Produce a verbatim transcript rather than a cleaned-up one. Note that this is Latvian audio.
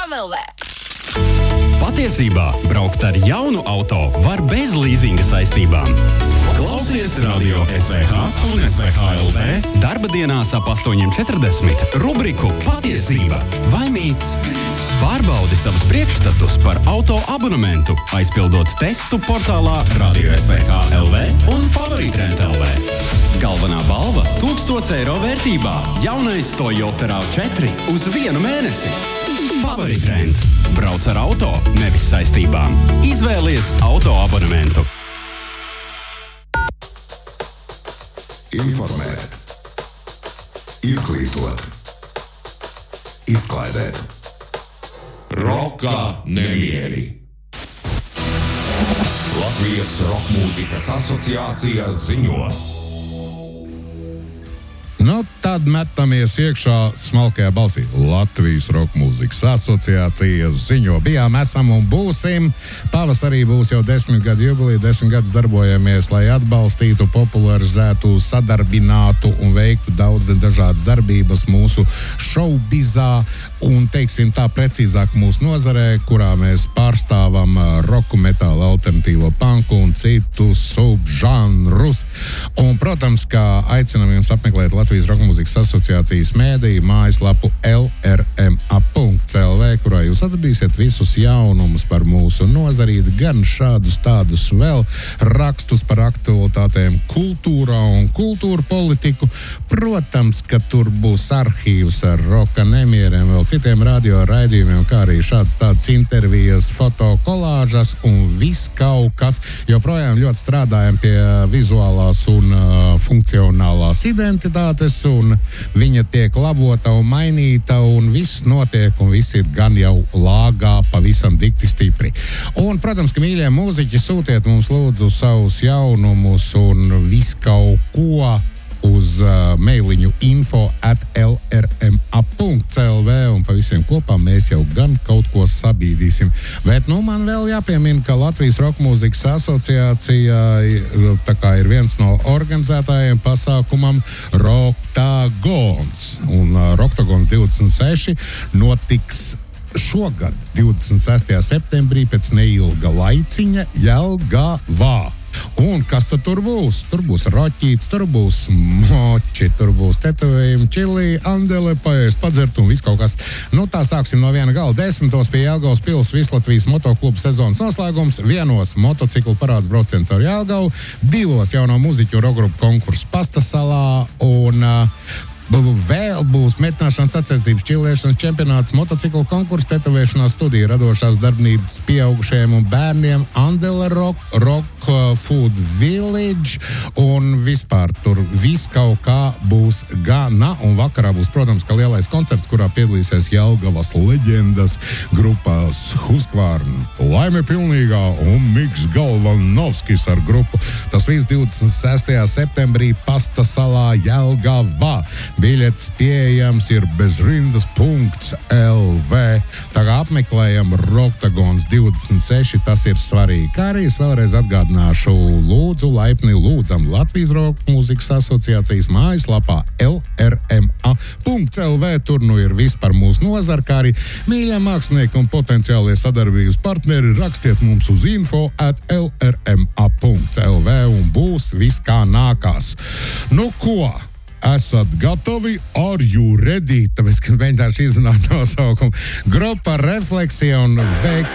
.com L V. Patiesībā braukt ar jaunu auto var bez līzinga saistībām. Klausies Radio S V H un S V H L V darba dienās ap astoņi četrdesmit rubriku Patiesība vai mīts. Pārbaudi savus priekšstatus par auto abonementu, aizpildot testu portālā Radio S V H L V un Favoritrent L V. Galvenā balva – tūkstoš eiro vērtībā. Jaunais Toyota RAV četri uz vienu mēnesi. Favoritrent. Brauc ar auto, nevis saistībām. Izvēlies auto abonementu. Informēt. Izglītot. Izklaidēt. Roka nemieri. Latvijas rokmūzikas asociācija ziņo. Nu, tad metamies iekšā smalkajā balsī. Latvijas rokmūzikas asociācija ziņo. Bijām, esam un būsim. Pavasarī būs jau desmit gadu jubilija. Desmit gadus darbojamies, lai atbalstītu, popularizētu, sadarbinātu un veiktu daudz dažādas darbības mūsu šoubizā un, teiksim tā, precīzāk mūsu nozarē, kurā mēs pārstāvam roku, metālu, alternatīvo panku un citus subžanrus. Un, protams, kā aicinam jums apmeklēt Latvijas rokmūzikas asociācijas mēdīju mājaslapu L R M A punkts L V, kurā jūs atradīsiet visus jaunumus par mūsu nozarīti, gan šādus tādus vēl rakstus par aktualitātēm kultūrā un kultūra politiku. Protams, ka tur būs arhīvs ar roka nemieriem, vēl citiem radio raidījumiem, kā arī šāds tāds intervijas, fotokolāžas un viss kaut kas. Joprojām ļoti strādājam pie vizuālās un uh, funkcionālās identitātes, un viņa tiek labota un mainīta, un viss notiek, un viss ir gan jau lāgā pavisam dikti stipri. Un, protams, ka mīļie mūziķi, sūtiet mums lūdzu savus jaunumus un visu kaut ko uz uh, mailiņu info at L R M A punkts L V, un pa visiem kopā mēs jau gan kaut ko sabīdīsim. Bet, nu, man vēl jāpiemina, ka Latvijas rokmūzikas asociācija tā kā ir viens no organizētājiem pasākumam Roktagons. Un uh, Roktagons divdesmit seši notiks šogad, divdesmit sestajā septembrī, pēc neilga laiciņa Jelgavā. Un kas tad tur būs? Tur būs roķīts, tur būs moči, tur būs tetovējumi, čili, andele, paēst, padzert un viss kaut kas. Nu, tā sāksim no viena gala. Desmitos pie Jelgavas pils Vislatvijas motokluba sezonas noslēgums, vienos motociklu parāds brauciens ar Jelgavu, divos jauno muziķu rokgrupu konkursu Pastasalā un uh, vēl būs metināšanas sacensības, čilēšanas čempionāts, motociklu konkursu, tetovēšanās studija, radošās darbnības pieaugušajiem un bērniem, Andele Rock, Rock Food Village un vispār tur viss kaut kā būs gana. Un vakarā būs, protams, ka lielais koncerts, kurā piedalīsies Jelgavas leģendas grupās Husqvarna, Laime Pilnīgā un Miks Galvanovskis ar grupu. Tas viss divdesmit sestajā septembrī Pastasalā Jelgavā. Biļets pieejams ir bezrindas punkts L V. Tā kā apmeklējam Roktagons divdesmit seši, tas ir svarīgi. Kā arī es vēlreiz atgādināšu, lūdzu, laipni lūdzam Latvijas rokmūzikas asociācijas mājaslapā L R M A punkts L V. Tur nu ir viss par mūsu nozaru, kā arī mīļie mākslinieki un potenciālie sadarbības partneri. Rakstiet mums uz info at L R M A punkts L V un būs viss kā nākās. Nu ko? Esat gatavi? Are you ready? Tāpēc, ka mēģināšu izrunāt nosaukumu. Grupa Refleksija un V